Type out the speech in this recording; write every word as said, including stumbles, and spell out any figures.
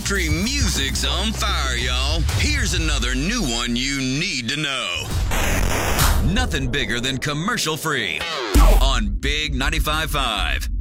Country music's on fire, y'all. Here's another new one you need to know. Nothing bigger than commercial free on Big ninety-five point five.